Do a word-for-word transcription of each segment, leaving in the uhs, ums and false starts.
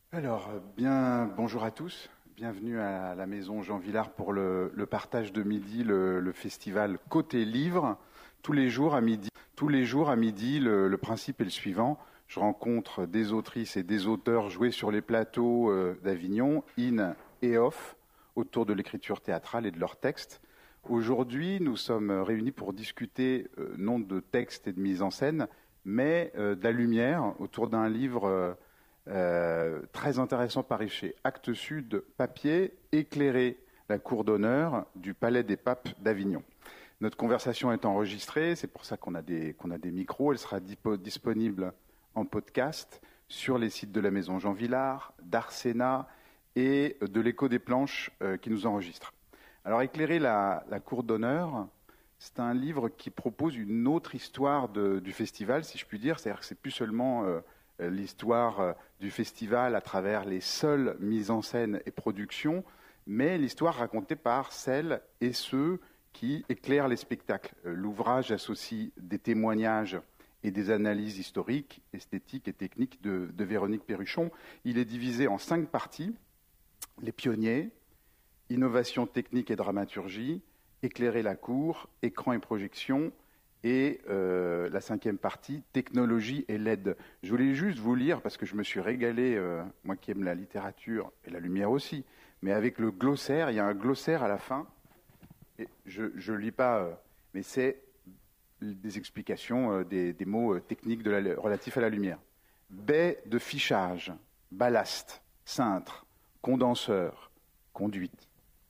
Alors, bien, bonjour à tous. Bienvenue à la maison Jean Villard pour le, le partage de midi, le, le festival Côté Livre. Tous les jours à midi, tous les jours à midi, le, le principe est le suivant. Je rencontre des autrices et des auteurs joués sur les plateaux euh, d'Avignon, in et off, autour de l'écriture théâtrale et de leurs textes. Aujourd'hui, nous sommes réunis pour discuter euh, non de textes et de mise en scène, mais euh, de la lumière autour d'un livre euh, Euh, très intéressant paru chez Actes Sud Papier, Éclairer la cour d'honneur du Palais des Papes d'Avignon. Notre conversation est enregistrée, c'est pour ça qu'on a des, qu'on a des micros. Elle sera dipo, disponible en podcast sur les sites de la Maison Jean Villard, d'Arsena et de l'Écho des Planches euh, qui nous enregistre. Alors, Éclairer la, la cour d'honneur, c'est un livre qui propose une autre histoire de, du festival, si je puis dire. C'est-à-dire que c'est plus seulement euh, l'histoire du festival à travers les seules mises en scène et productions, mais l'histoire racontée par celles et ceux qui éclairent les spectacles. L'ouvrage associe des témoignages et des analyses historiques, esthétiques et techniques de, de Véronique Perruchon. Il est divisé en cinq parties: les pionniers, innovation technique et dramaturgie, éclairer la cour, écran et projection, et euh, la cinquième partie, technologie et L E D. Je voulais juste vous lire, parce que je me suis régalé, euh, moi qui aime la littérature et la lumière aussi, mais avec le glossaire, il y a un glossaire à la fin, et je ne lis pas, euh, mais c'est des explications, euh, des, des mots euh, techniques de la, relatifs à la lumière. Baie de fichage, ballast, cintre, condenseur, conduite.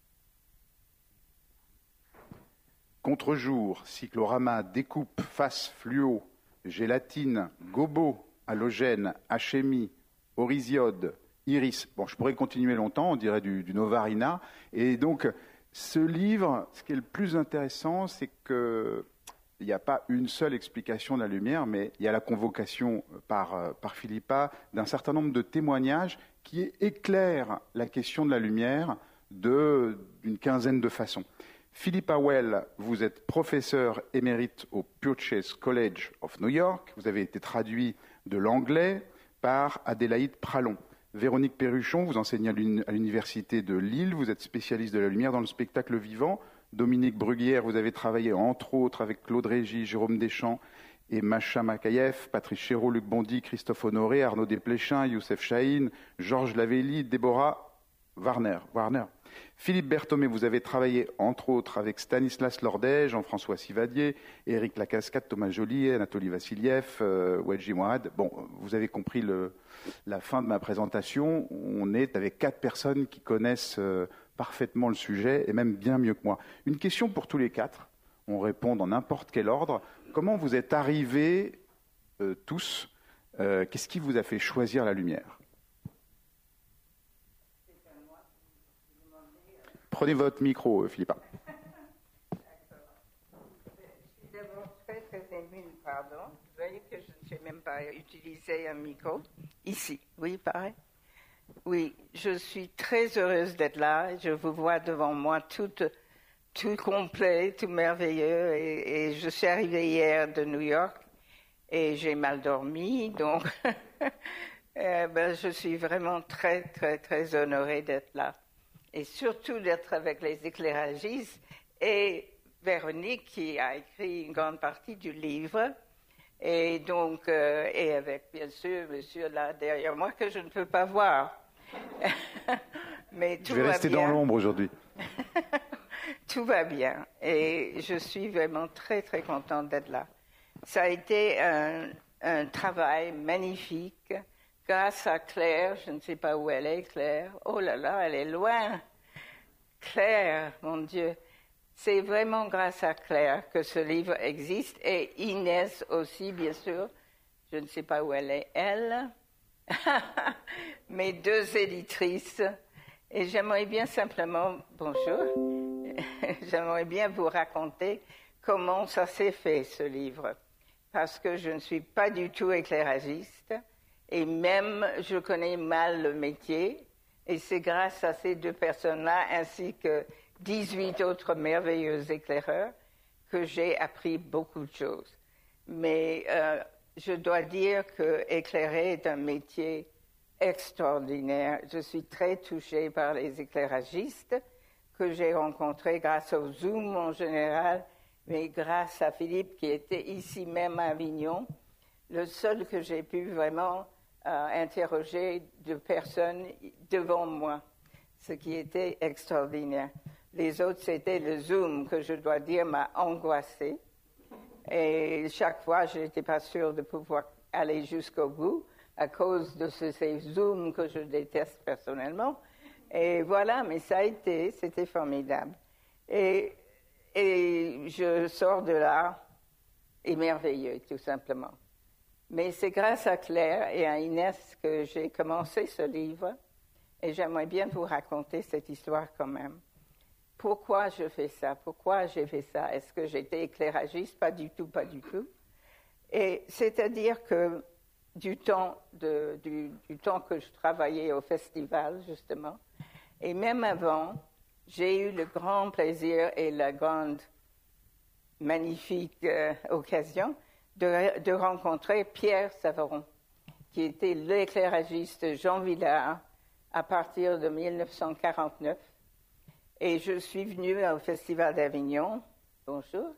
Contre-jour, cyclorama, découpe, face, fluo, gélatine, gobo, halogène, achémie, orisiode, iris. Bon, je pourrais continuer longtemps, on dirait du, du Novarina. Et donc, ce livre, ce qui est le plus intéressant, c'est qu'il n'y a pas une seule explication de la lumière, mais il y a la convocation par, par Philippa d'un certain nombre de témoignages qui éclairent la question de la lumière de, d'une quinzaine de façons. Philippa Well, vous êtes professeur émérite au Purchase College of New York. Vous avez été traduit de l'anglais par Adélaïde Pralon. Véronique Perruchon, vous enseignez à l'université de Lille. Vous êtes spécialiste de la lumière dans le spectacle vivant. Dominique Bruguière, vous avez travaillé entre autres avec Claude Régis, Jérôme Deschamps et Macha Makayev, Patrice Chéreau, Luc Bondy, Christophe Honoré, Arnaud Desplechin, Youssef Chahine, Georges Lavelli, Déborah Warner. Warner. Philippe Berthomé, vous avez travaillé entre autres avec Stanislas Lordet, Jean-François Sivadier, Éric Lacascade, Thomas Joly, Anatoly Vassiliev, euh, Wedji Moad. Bon, vous avez compris le, la fin de ma présentation. On est avec quatre personnes qui connaissent euh, parfaitement le sujet et même bien mieux que moi. Une question pour tous les quatre. On répond dans n'importe quel ordre. Comment vous êtes arrivés euh, tous euh, Qu'est-ce qui vous a fait choisir la lumière ? Prenez votre micro, Philippa. D'accord. Je suis d'abord très, très émue, pardon. Vous voyez que je ne sais même pas utiliser un micro. Ici, oui, pareil. Oui, je suis très heureuse d'être là. Je vous vois devant moi tout, tout complet, tout merveilleux. Et, et je suis arrivée hier de New York et j'ai mal dormi, donc euh, ben, je suis vraiment très, très, très honorée d'être là. Et surtout d'être avec les éclairagistes et Véronique qui a écrit une grande partie du livre, et donc euh, et avec bien sûr monsieur là derrière moi que je ne peux pas voir. Mais tout je vais va rester bien. Dans l'ombre aujourd'hui. Tout va bien et je suis vraiment très très contente d'être là. Ça a été un, un travail magnifique. Grâce à Claire, je ne sais pas où elle est, Claire. Oh là là, elle est loin. Claire, mon Dieu. C'est vraiment grâce à Claire que ce livre existe. Et Inès aussi, bien sûr. Je ne sais pas où elle est, elle. Mes deux éditrices. Et j'aimerais bien simplement, bonjour, j'aimerais bien vous raconter comment ça s'est fait, ce livre. Parce que je ne suis pas du tout éclairagiste. Et même, je connais mal le métier, et c'est grâce à ces deux personnes-là, ainsi que dix-huit autres merveilleux éclaireurs, que j'ai appris beaucoup de choses. Mais euh, je dois dire que éclairer est un métier extraordinaire. Je suis très touchée par les éclairagistes que j'ai rencontrés grâce au Zoom en général, mais grâce à Philippe qui était ici même à Avignon, le seul que j'ai pu vraiment euh, interroger de personnes devant moi, ce qui était extraordinaire. Les autres, c'était le Zoom que je dois dire m'a angoissée. Et chaque fois, je n'étais pas sûre de pouvoir aller jusqu'au bout à cause de ce, ces Zooms que je déteste personnellement. Et voilà, mais ça a été, c'était formidable. Et, et je sors de là émerveillée, tout simplement. Mais c'est grâce à Claire et à Inès que j'ai commencé ce livre. Et j'aimerais bien vous raconter cette histoire quand même. Pourquoi je fais ça? Pourquoi j'ai fait ça? Est-ce que j'étais éclairagiste? Pas du tout, pas du tout. Et c'est-à-dire que du temps, de, du, du temps que je travaillais au festival, justement, et même avant, j'ai eu le grand plaisir et la grande, magnifique euh, occasion de, de rencontrer Pierre Savaron, qui était l'éclairagiste Jean Vilar à partir de mille neuf cent quarante-neuf. Et je suis venue au Festival d'Avignon, bonjour,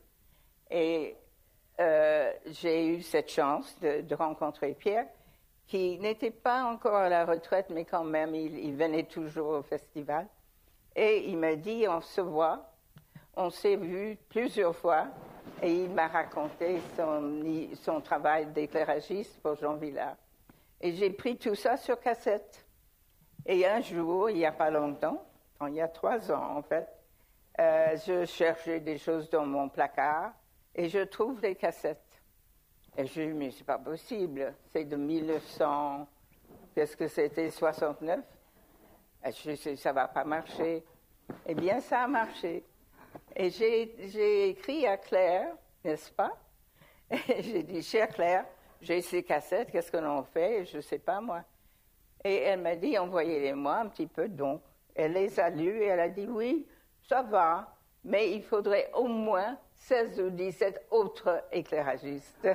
et euh, j'ai eu cette chance de, de rencontrer Pierre, qui n'était pas encore à la retraite, mais quand même, il, il venait toujours au festival. Et il m'a dit, on se voit, on s'est vu plusieurs fois, et il m'a raconté son, son travail d'éclairagiste pour Jean Vilar. Et j'ai pris tout ça sur cassette. Et un jour, il n'y a pas longtemps, il y a trois ans en fait, euh, je cherchais des choses dans mon placard et je trouve des cassettes. Et je dis, mais c'est pas possible, c'est de mille neuf cents, qu'est-ce que c'était, soixante-neuf? Et je dis, ça va pas marcher. Eh bien, ça a marché. Et j'ai, j'ai écrit à Claire, n'est-ce pas? Et j'ai dit, chère Claire, j'ai ces cassettes, qu'est-ce que l'on fait? Je sais pas, moi. Et elle m'a dit, envoyez-les-moi un petit peu, donc. Elle les a lues et elle a dit, oui, ça va, mais il faudrait au moins seize ou dix-sept autres éclairagistes.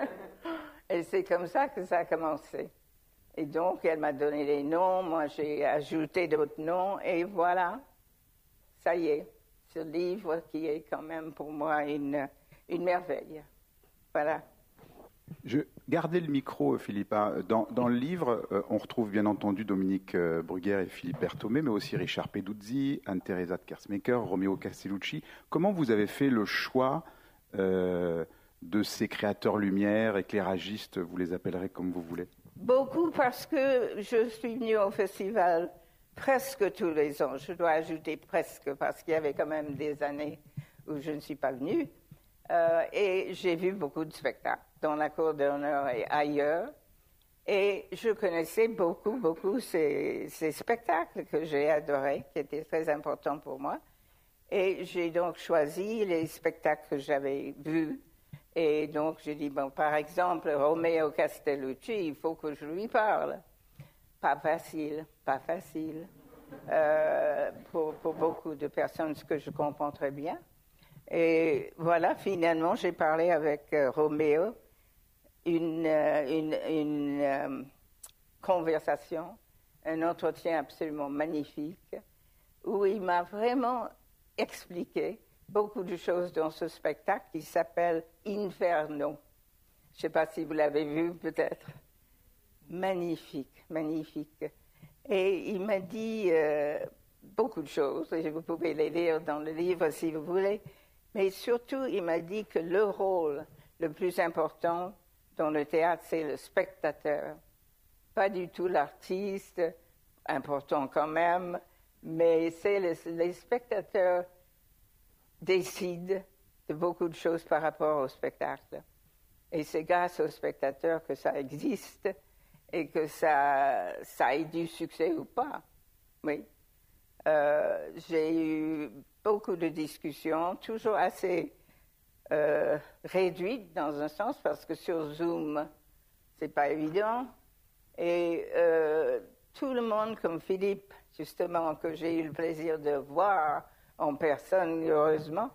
Et c'est comme ça que ça a commencé. Et donc, elle m'a donné les noms, moi j'ai ajouté d'autres noms, et voilà, ça y est, ce livre qui est quand même pour moi une, une merveille. Voilà. Je gardez le micro, Philippa. Dans, dans le livre, euh, on retrouve bien entendu Dominique euh, Bruguière et Philippe Berthomé, mais aussi Richard Peduzzi, Anne-Thérèse de Kersmaker, Romeo Castellucci. Comment vous avez fait le choix euh, de ces créateurs lumière, éclairagistes, vous les appellerez comme vous voulez? Beaucoup parce que je suis venue au festival presque tous les ans. Je dois ajouter presque parce qu'il y avait quand même des années où je ne suis pas venue. Euh, et j'ai vu beaucoup de spectacles dans la cour d'honneur et ailleurs. Et je connaissais beaucoup, beaucoup ces, ces spectacles que j'ai adorés, qui étaient très importants pour moi. Et j'ai donc choisi les spectacles que j'avais vus. Et donc j'ai dit, bon, par exemple, Romeo Castellucci, il faut que je lui parle. Pas facile, pas facile. Euh, pour, pour beaucoup de personnes, ce que je comprends très bien. Et voilà, finalement, j'ai parlé avec euh, Roméo, une, euh, une, une euh, conversation, un entretien absolument magnifique, où il m'a vraiment expliqué beaucoup de choses dans ce spectacle qui s'appelle Inferno. Je ne sais pas si vous l'avez vu, peut-être. Magnifique, magnifique. Et il m'a dit euh, beaucoup de choses, et vous pouvez les lire dans le livre si vous voulez. Mais surtout, il m'a dit que le rôle le plus important dans le théâtre, c'est le spectateur. Pas du tout l'artiste, important quand même, mais c'est le, les spectateurs décident de beaucoup de choses par rapport au spectacle. Et c'est grâce aux spectateurs que ça existe et que ça, ça ait du succès ou pas. Oui. Euh, j'ai eu beaucoup de discussions, toujours assez euh, réduites dans un sens, parce que sur Zoom, c'est pas évident. Et euh, tout le monde, comme Philippe, justement, que j'ai eu le plaisir de voir en personne, heureusement,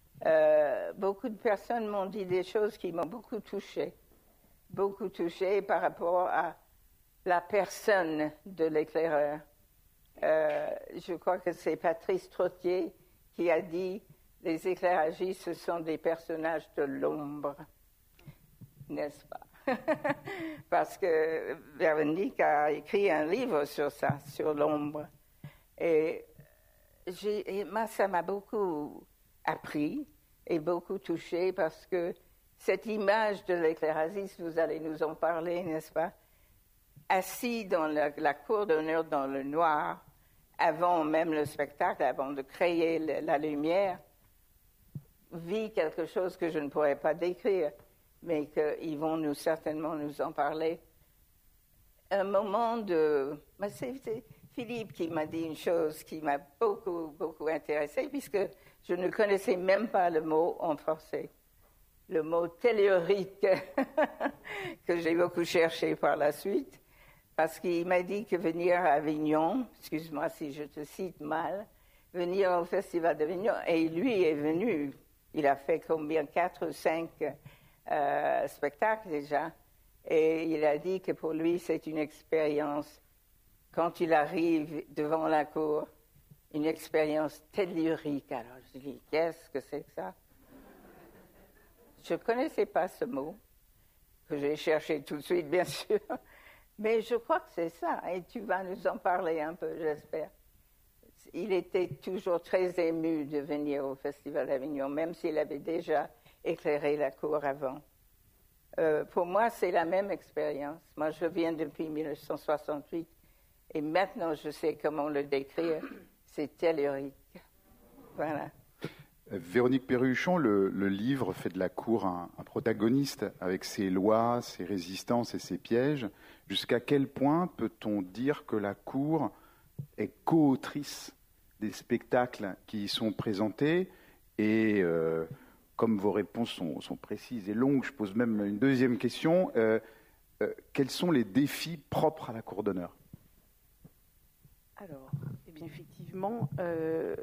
euh, beaucoup de personnes m'ont dit des choses qui m'ont beaucoup touchée. Beaucoup touchée par rapport à la personne de l'éclaireur. Euh, je crois que c'est Patrice Trottier qui a dit « Les éclairagistes, ce sont des personnages de l'ombre », n'est-ce pas? Parce que Véronique a écrit un livre sur ça, sur l'ombre. Et, j'ai, et moi, ça m'a beaucoup appris et beaucoup touché parce que cette image de l'éclairagiste, vous allez nous en parler, n'est-ce pas? Assis dans la, la cour d'honneur dans le noir, avant même le spectacle, avant de créer le, la lumière, vit quelque chose que je ne pourrais pas décrire, mais qu'ils vont nous, certainement nous en parler. Un moment de... C'est, c'est Philippe qui m'a dit une chose qui m'a beaucoup, beaucoup intéressée, puisque je ne connaissais même pas le mot en français. Le mot tellurique, que j'ai beaucoup cherché par la suite, parce qu'il m'a dit que venir à Avignon, excuse-moi si je te cite mal, venir au Festival d'Avignon, et lui est venu, il a fait combien, quatre ou cinq euh, spectacles déjà, et il a dit que pour lui c'est une expérience, quand il arrive devant la cour, une expérience tellurique. Alors je dis, qu'est-ce que c'est que ça? Je ne connaissais pas ce mot, que j'ai cherché tout de suite, bien sûr, mais je crois que c'est ça, et tu vas nous en parler un peu, j'espère. Il était toujours très ému de venir au Festival d'Avignon, même s'il avait déjà éclairé la cour avant. Euh, pour moi, c'est la même expérience. Moi, je viens depuis mille neuf cent soixante-huit, et maintenant, je sais comment le décrire. C'est tellurique. Voilà. Véronique Perruchon, le, le livre fait de la cour un, un protagoniste avec ses lois, ses résistances et ses pièges. Jusqu'à quel point peut-on dire que la cour est co-autrice des spectacles qui y sont présentés? Et euh, comme vos réponses sont, sont précises et longues, je pose même une deuxième question. Euh, euh, quels sont les défis propres à la cour d'honneur? Alors, eh bien, effectivement, euh,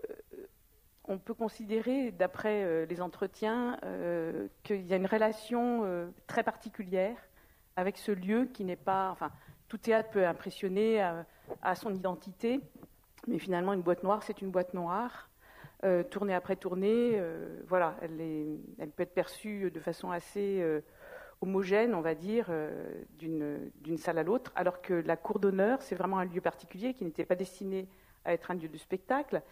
on peut considérer, d'après euh, les entretiens, euh, qu'il y a une relation euh, très particulière avec ce lieu qui n'est pas... Enfin, tout théâtre peut impressionner à, à son identité, mais finalement, une boîte noire, c'est une boîte noire. Euh, tournée après tournée, euh, voilà, elle, est, elle peut être perçue de façon assez euh, homogène, on va dire, euh, d'une, d'une salle à l'autre, alors que la cour d'honneur, c'est vraiment un lieu particulier qui n'était pas destiné à être un lieu de spectacle,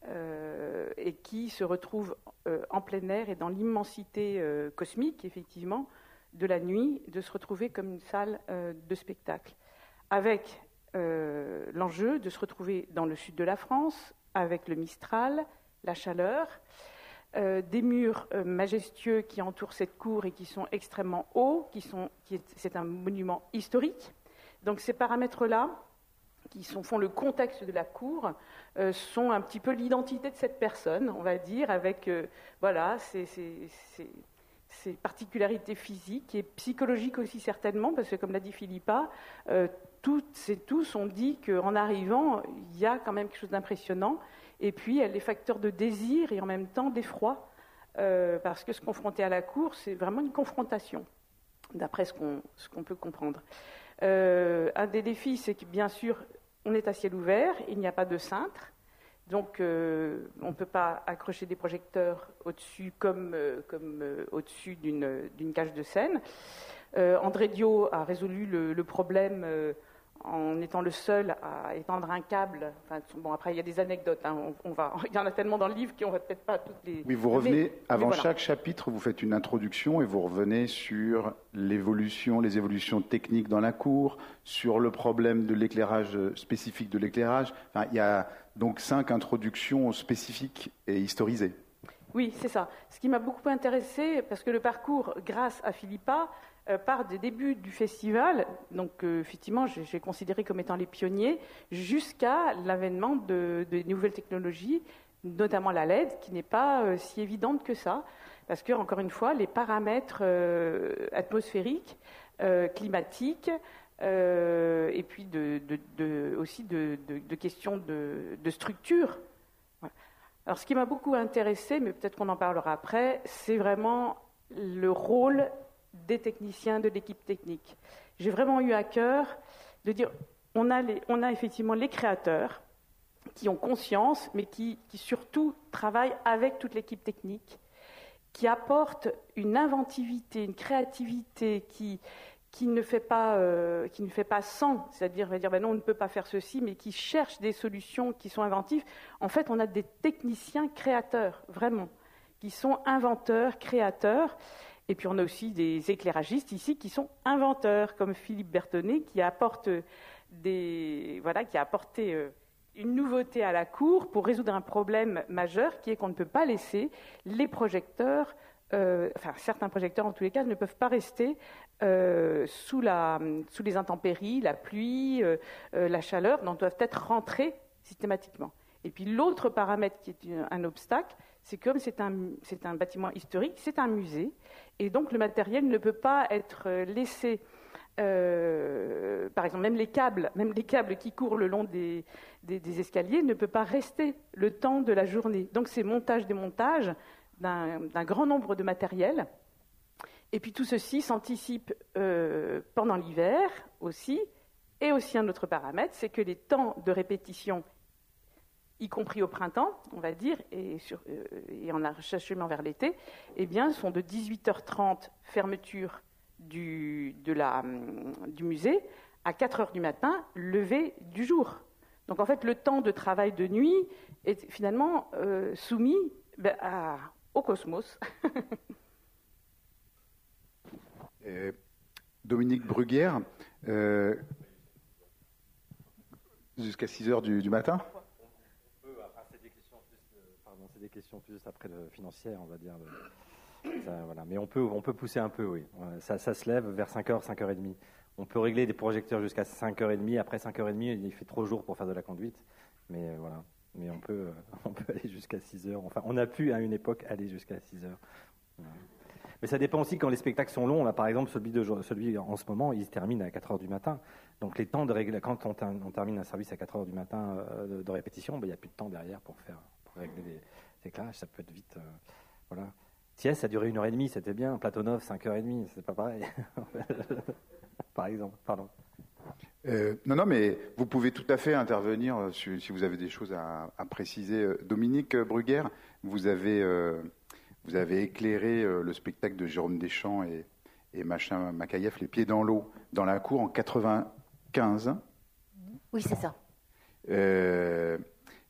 euh, et qui se retrouve euh, en plein air et dans l'immensité euh, cosmique, effectivement, de la nuit, de se retrouver comme une salle euh, de spectacle, avec euh, l'enjeu de se retrouver dans le sud de la France, avec le Mistral, la chaleur, euh, des murs euh, majestueux qui entourent cette cour et qui sont extrêmement hauts, qui sont, qui est, c'est un monument historique. Donc ces paramètres-là, qui sont, font le contexte de la cour, euh, sont un petit peu l'identité de cette personne, on va dire, avec euh, voilà, ces, ces, ces, ces particularités physiques et psychologiques aussi certainement, parce que comme l'a dit Philippa, euh, toutes et tous ont dit qu'en arrivant, il y a quand même quelque chose d'impressionnant. Et puis, elle est facteur de désir et en même temps d'effroi, euh, parce que se confronter à la cour, c'est vraiment une confrontation, d'après ce qu'on, ce qu'on peut comprendre. Euh, un des défis, c'est que, bien sûr, on est à ciel ouvert, il n'y a pas de cintre, donc euh, on ne peut pas accrocher des projecteurs au-dessus comme, euh, comme euh, au-dessus d'une, d'une cage de scène. Euh, André Dio a résolu le, le problème... Euh, en étant le seul à étendre un câble. Enfin, bon, après, il y a des anecdotes. Hein, on, on va, il y en a tellement dans le livre qu'on ne va peut-être pas toutes les... Oui, vous revenez, mais, avant mais voilà. Chaque chapitre, vous faites une introduction et vous revenez sur l'évolution, les évolutions techniques dans la cour, sur le problème de l'éclairage, spécifique de l'éclairage. Enfin, il y a donc cinq introductions spécifiques et historisées. Oui, c'est ça. Ce qui m'a beaucoup intéressé, parce que le parcours, grâce à Philippa, euh, part des débuts du festival, donc euh, effectivement, j'ai, j'ai considéré comme étant les pionniers, jusqu'à l'avènement de, de nouvelles technologies, notamment la L E D, qui n'est pas euh, si évidente que ça, parce que, encore une fois, les paramètres euh, atmosphériques, euh, climatiques, euh, et puis de, de, de, aussi de, de, de questions de, de structure. Voilà. Alors, ce qui m'a beaucoup intéressé, mais peut-être qu'on en parlera après, c'est vraiment le rôle des techniciens, de l'équipe technique. J'ai vraiment eu à cœur de dire on a, les, on a effectivement les créateurs qui ont conscience, mais qui, qui surtout travaillent avec toute l'équipe technique, qui apportent une inventivité, une créativité qui, qui, ne, fait pas, euh, qui ne fait pas sans, c'est-à-dire va dire ben non, on ne peut pas faire ceci, mais qui cherchent des solutions qui sont inventives. En fait, on a des techniciens créateurs, vraiment, qui sont inventeurs, créateurs. Et puis on a aussi des éclairagistes ici qui sont inventeurs, comme Philippe Bertonnet, qui apporte des, voilà, qui a apporté euh, une nouveauté à la cour pour résoudre un problème majeur, qui est qu'on ne peut pas laisser les projecteurs, euh, enfin certains projecteurs en tous les cas, ne peuvent pas rester euh, sous, la, sous les intempéries, la pluie, euh, euh, la chaleur, donc doivent être rentrés systématiquement. Et puis l'autre paramètre qui est un obstacle, c'est que comme c'est un, c'est un bâtiment historique, c'est un musée, et donc le matériel ne peut pas être laissé, euh, par exemple, même les câbles, même les câbles qui courent le long des, des, des escaliers ne peut pas rester le temps de la journée. Donc c'est montage-démontage d'un, d'un grand nombre de matériel. Et puis tout ceci s'anticipe euh, pendant l'hiver aussi, et aussi un autre paramètre, c'est que les temps de répétition, y compris au printemps, on va dire, et, sur, euh, et en achèvement vers l'été, eh bien, sont de dix-huit heures trente, fermeture du, de la, du musée, à quatre heures du matin, lever du jour. Donc, en fait, le temps de travail de nuit est finalement euh, soumis ben, à, au cosmos. euh, Dominique Bruguière, euh, jusqu'à six heures du, du matin. C'est des questions plus après le financière, on va dire. Ça, voilà. Mais on peut, on peut pousser un peu, oui. Ça, ça se lève vers cinq heures, cinq heures trente. On peut régler des projecteurs jusqu'à cinq heures trente. Après cinq heures trente, il fait trop jour pour faire de la conduite. Mais euh, voilà. Mais on peut, on peut aller jusqu'à six heures. Enfin, on a pu à une époque aller jusqu'à six heures. Voilà. Mais ça dépend aussi quand les spectacles sont longs. Là, par exemple, celui, de, celui en ce moment, il se termine à quatre heures du matin. Donc les temps de régler, quand on, on termine un service à quatre heures du matin euh, de, de répétition, ben, il n'y a plus de temps derrière pour faire, pour régler les éclairages. Ça peut être vite, euh, voilà. Thiès, ça a duré une heure et demie, c'était bien. Platonov, cinq heures et demie, c'est pas pareil. Par exemple, pardon. Euh, non, non, mais vous pouvez tout à fait intervenir si, si vous avez des choses à, à préciser. Dominique Bruguière, vous avez, euh, vous avez éclairé euh, le spectacle de Jérôme Deschamps et, et Machin Makayev, Les Pieds dans l'eau, dans la cour en quatre-vingt-quinze. Oui, c'est ça. Euh,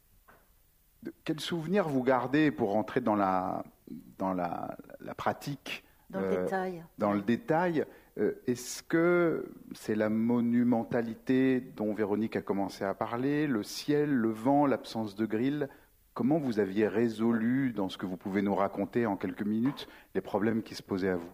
quel souvenir vous gardez pour rentrer dans la, dans la, la pratique, dans le euh, détail, dans le détail euh, est-ce que c'est la monumentalité dont Véronique a commencé à parler, le ciel, le vent, l'absence de grille? Comment vous aviez résolu, dans ce que vous pouvez nous raconter en quelques minutes, les problèmes qui se posaient à vous?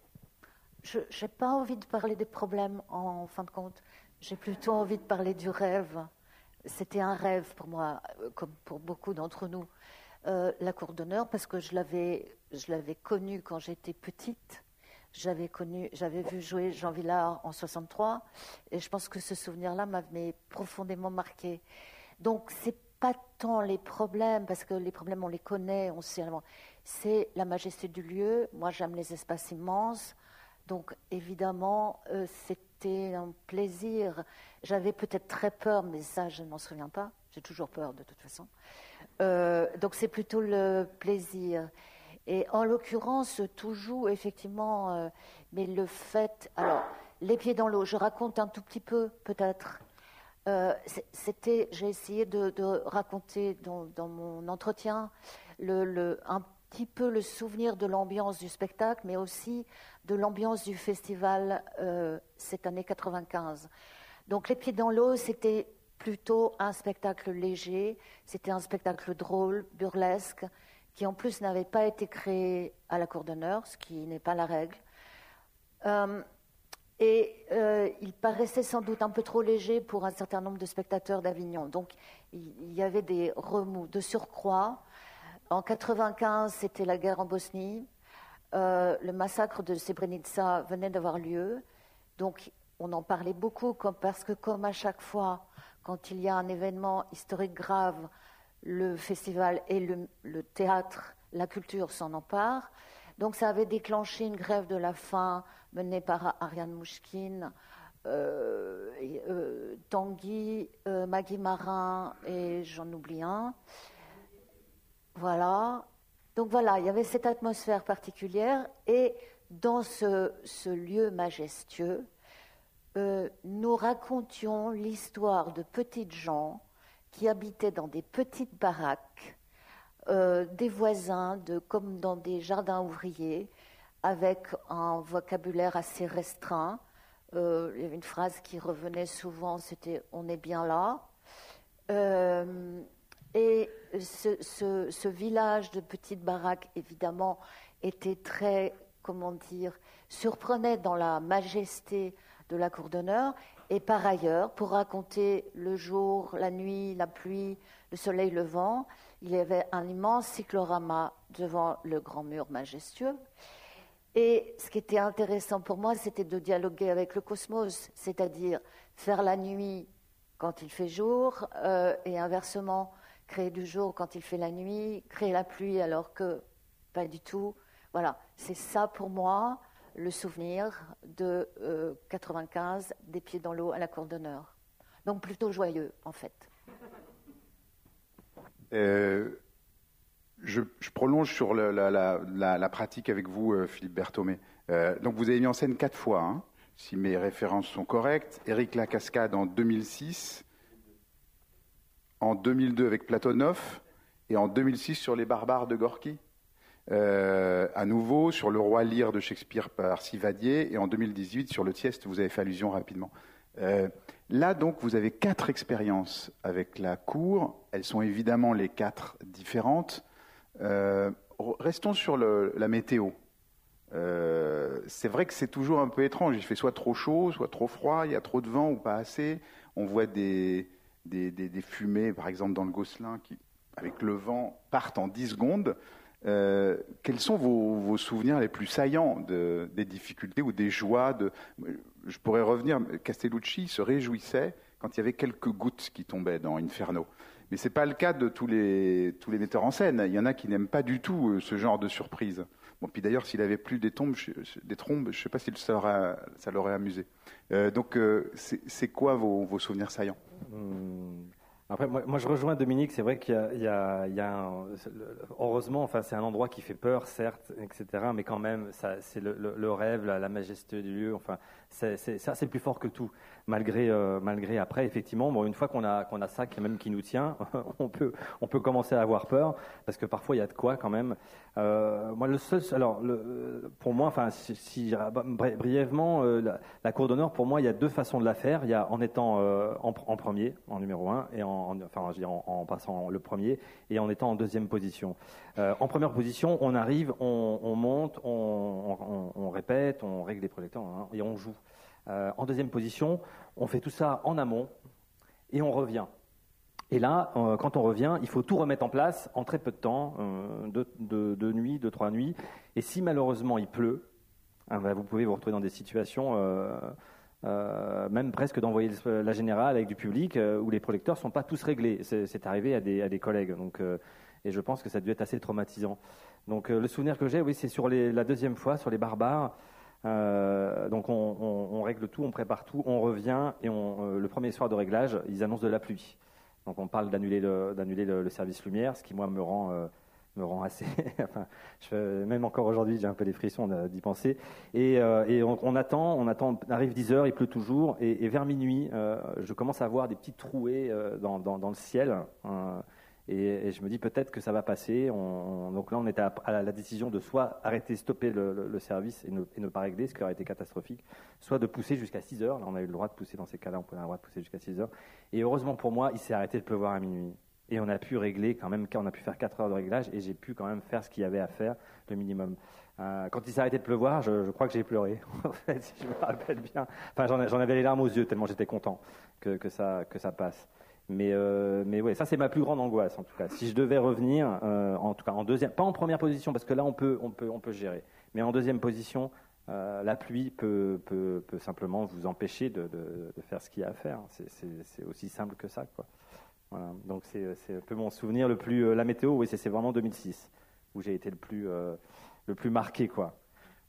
Je n'ai pas envie de parler des problèmes, en, en fin de compte. J'ai plutôt envie de parler du rêve. C'était un rêve pour moi, comme pour beaucoup d'entre nous. Euh, la cour d'honneur, parce que je l'avais, je l'avais connue quand j'étais petite. J'avais connu, j'avais vu jouer Jean Vilar en soixante-trois, et je pense que ce souvenir-là m'avait profondément marqué. Donc c'est pas tant les problèmes, parce que les problèmes on les connaît, on sait. C'est la majesté du lieu. Moi j'aime les espaces immenses, donc évidemment euh, c'était un plaisir. J'avais peut-être très peur, mais ça je ne m'en souviens pas. J'ai toujours peur de toute façon. Euh, donc c'est plutôt le plaisir. Et en l'occurrence, toujours, effectivement, euh, mais le fait... Alors, les pieds dans l'eau, je raconte un tout petit peu, peut-être. Euh, c'était, j'ai essayé de, de raconter dans, dans mon entretien le, le, un petit peu le souvenir de l'ambiance du spectacle, mais aussi de l'ambiance du festival euh, cette année quatre-vingt-quinze. Donc, les pieds dans l'eau, c'était plutôt un spectacle léger, c'était un spectacle drôle, burlesque, qui en plus n'avait pas été créé à la cour d'honneur, ce qui n'est pas la règle. Euh, et euh, il paraissait sans doute un peu trop léger pour un certain nombre de spectateurs d'Avignon. Donc il, il y avait des remous de surcroît. En quatre-vingt-quinze, c'était la guerre en Bosnie. Euh, le massacre de Srebrenica venait d'avoir lieu. Donc on en parlait beaucoup, comme, parce que comme à chaque fois, quand il y a un événement historique grave, le festival et le, le théâtre, la culture s'en emparent. Donc ça avait déclenché une grève de la faim menée par Ariane Mouchkine euh, euh, Tanguy, euh, Maggie Marin et j'en oublie un. Voilà. Donc voilà, il y avait cette atmosphère particulière et dans ce, ce lieu majestueux, euh, nous racontions l'histoire de petites gens qui habitaient dans des petites baraques, euh, des voisins, de, comme dans des jardins ouvriers, avec un vocabulaire assez restreint. Euh, il y avait une phrase qui revenait souvent, c'était « on est bien là euh, ». Et ce, ce, ce village de petites baraques, évidemment, était très, comment dire, surprenait dans la majesté de la cour d'honneur. Et par ailleurs, pour raconter le jour, la nuit, la pluie, le soleil levant, il y avait un immense cyclorama devant le grand mur majestueux. Et ce qui était intéressant pour moi, c'était de dialoguer avec le cosmos, c'est-à-dire faire la nuit quand il fait jour, euh, et inversement, créer du jour quand il fait la nuit, créer la pluie alors que pas du tout. Voilà, c'est ça pour moi le souvenir de euh, quatre-vingt-quinze, des pieds dans l'eau à la cour d'honneur. Donc plutôt joyeux en fait. Euh, je, je prolonge sur le, la, la, la, la pratique avec vous, euh, Philippe Berthomé. Euh, donc vous avez mis en scène quatre fois, hein, si mes références sont correctes. Éric Lacascade en deux mille six, en deux mille deux avec Platonov, et en deux mille six sur Les Barbares de Gorky. Euh, à nouveau sur Le Roi Lear de Shakespeare par Sivadier, et en deux mille dix-huit sur Le Tieste, vous avez fait allusion rapidement. Euh, là, donc, vous avez quatre expériences avec la cour. Elles sont évidemment les quatre différentes. Euh, restons sur le, la météo. Euh, c'est vrai que c'est toujours un peu étrange. Il fait soit trop chaud, soit trop froid, il y a trop de vent ou pas assez. On voit des, des, des, des fumées, par exemple dans le Gosselin, qui, avec le vent, partent en dix secondes. Euh, quels sont vos, vos souvenirs les plus saillants de, des difficultés ou des joies de... Je pourrais revenir, Castellucci se réjouissait quand il y avait quelques gouttes qui tombaient dans Inferno. Mais ce n'est pas le cas de tous les, tous les metteurs en scène. Il y en a qui n'aiment pas du tout ce genre de surprise. Bon, puis d'ailleurs, s'il avait plus des, tombes, des trombes, je ne sais pas si ça, aura, ça l'aurait amusé. Euh, donc, euh, c'est, c'est quoi vos, vos souvenirs saillants ? Hum. Après, moi, moi, je rejoins Dominique. C'est vrai qu'il y a, il y a, il y a un, heureusement, enfin, c'est un endroit qui fait peur, certes, et cetera. Mais quand même, ça, c'est le, le, le rêve, la, la majesté du lieu. Enfin, c'est, c'est, ça, c'est plus fort que tout. Malgré, euh, malgré après, effectivement, bon, une fois qu'on a, qu'on a ça, qui même qui nous tient, on peut, on peut commencer à avoir peur, parce que parfois il y a de quoi quand même. Euh, moi, le seul, alors, le, pour moi, enfin, si, si brièvement, euh, la, la cour d'honneur, pour moi, il y a deux façons de la faire. Il y a en étant euh, en, en premier, en numéro un, et en En, enfin, je veux dire, en, en passant le premier et en étant en deuxième position. Euh, en première position, on arrive, on, on monte, on, on, on répète, on règle les projecteurs, hein, et on joue. Euh, en deuxième position, on fait tout ça en amont et on revient. Et là, euh, quand on revient, il faut tout remettre en place en très peu de temps, euh, deux, deux, deux nuits, deux, trois nuits. Et si malheureusement il pleut, hein, ben, vous pouvez vous retrouver dans des situations... Euh, Euh, même presque d'envoyer la générale avec du public euh, où les projecteurs ne sont pas tous réglés. C'est, c'est arrivé à des, à des collègues. Donc, euh, et je pense que ça a dû être assez traumatisant. Donc euh, le souvenir que j'ai, oui, c'est sur les, la deuxième fois, sur les barbares. Euh, donc on, on, on règle tout, on prépare tout, on revient et on, euh, le premier soir de réglage, ils annoncent de la pluie. Donc on parle d'annuler le, d'annuler le, le service lumière, ce qui moi me rend... Euh, me rend assez, enfin, je, même encore aujourd'hui, j'ai un peu des frissons d'y penser. Et, euh, et on, on attend, on attend, on arrive dix heures, il pleut toujours, et, et vers minuit, euh, je commence à voir des petites trouées euh, dans, dans, dans le ciel, euh, et, et je me dis peut-être que ça va passer. On, on, donc là, on était à, à la décision de soit arrêter, stopper le, le, le service et ne, et ne pas régler, ce qui aurait été catastrophique, soit de pousser jusqu'à six heures. Là, on a eu le droit de pousser dans ces cas-là, on pouvait avoir le droit de pousser jusqu'à six heures. Et heureusement pour moi, il s'est arrêté de pleuvoir à minuit. Et on a pu régler quand même, on a pu faire quatre heures de réglage et j'ai pu quand même faire ce qu'il y avait à faire, le minimum. Euh, quand il s'est arrêté de pleuvoir, je, je crois que j'ai pleuré, en fait, si je me rappelle bien. Enfin, j'en, j'en avais les larmes aux yeux tellement j'étais content que, que, ça, que ça passe. Mais, euh, mais ouais, ça c'est ma plus grande angoisse en tout cas. Si je devais revenir, euh, en tout cas en deuxième, pas en première position parce que là on peut, on peut, on peut gérer, mais en deuxième position, euh, la pluie peut, peut, peut simplement vous empêcher de, de, de faire ce qu'il y a à faire. C'est, c'est, c'est aussi simple que ça, quoi. Voilà, donc c'est, c'est un peu mon souvenir le plus. Euh, la météo, oui, c'est, c'est vraiment deux mille six où j'ai été le plus, euh, le plus marqué, quoi.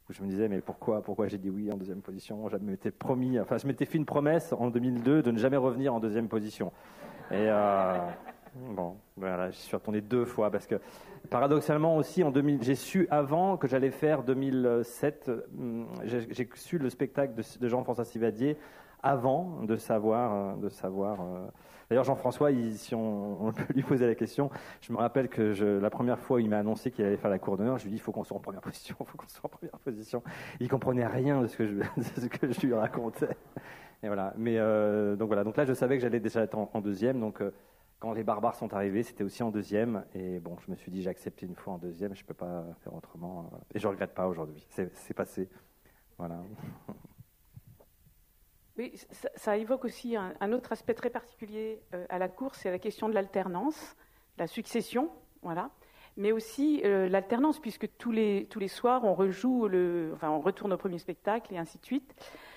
où je me disais, mais pourquoi, pourquoi j'ai dit oui en deuxième position? Je m'étais promis, enfin, je m'étais fait une promesse en deux mille deux de ne jamais revenir en deuxième position. Et euh, bon, voilà, je suis retourné deux fois parce que, paradoxalement aussi, en deux mille, j'ai su avant que j'allais faire deux mille sept, j'ai, j'ai su le spectacle de, de Jean-François Sivadier avant de savoir, de savoir. Euh, D'ailleurs, Jean-François, il, si on, on peut lui poser la question, je me rappelle que je, la première fois où il m'a annoncé qu'il allait faire la cour d'honneur, je lui ai dit il faut qu'on soit en première position, il faut qu'on soit en première position. Il comprenait rien de ce que je, de ce que je lui racontais. Et voilà. Mais euh, donc voilà. Donc là, je savais que j'allais déjà être en, en deuxième. Donc euh, quand les barbares sont arrivés, c'était aussi en deuxième. Et bon, je me suis dit j'ai accepté une fois en deuxième, je peux pas faire autrement. Et je regrette pas aujourd'hui. C'est, c'est passé. Voilà. Oui, ça, ça évoque aussi un, un autre aspect très particulier euh, à la course, c'est la question de l'alternance, la succession, voilà. Mais aussi euh, l'alternance, puisque tous les, tous les soirs, on rejoue, le, enfin, on retourne au premier spectacle et ainsi de suite.